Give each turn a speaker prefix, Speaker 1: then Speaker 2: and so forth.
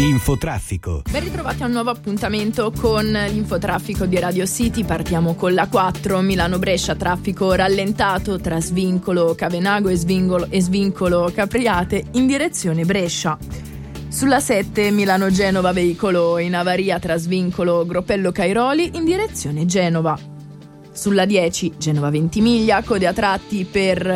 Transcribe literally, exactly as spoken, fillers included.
Speaker 1: Infotraffico.
Speaker 2: Ben ritrovati a un nuovo appuntamento con l'infotraffico di Radio City. Partiamo con la quattro, Milano-Brescia, traffico rallentato tra svincolo Cavenago e svincolo, e svincolo Capriate in direzione Brescia. Sulla sette, Milano-Genova, veicolo in avaria tra svincolo Gropello-Cairoli in direzione Genova. Sulla dieci, Genova-Ventimiglia, code a tratti per